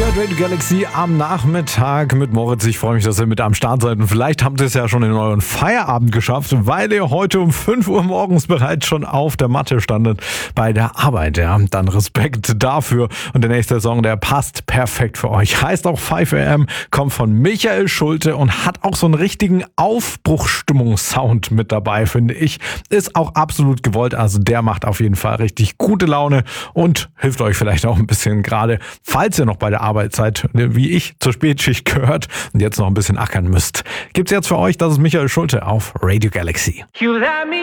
hört Radio Galaxy am Nachmittag mit Moritz. Ich freue mich, dass ihr mit am Start seid. Und vielleicht habt ihr es ja schon in euren Feierabend geschafft, weil ihr heute um 5 Uhr morgens bereits schon auf der Matte standet bei der Arbeit. Ja, dann Respekt dafür. Und der nächste Song, der passt perfekt für euch. Heißt auch 5 AM, kommt von Michael Schulte und hat auch so einen richtigen Aufbruchsstimmungssound mit dabei, finde ich. Ist auch absolut gewollt. Also der macht auf jeden Fall richtig gute Laune und hilft euch vielleicht auch ein bisschen gerade, falls ihr noch bei der Arbeit seid, wie ich, zur Spätschicht gehört und jetzt noch ein bisschen ackern müsst. Gibt's jetzt für euch, das ist Michael Schulte auf Radio Galaxy.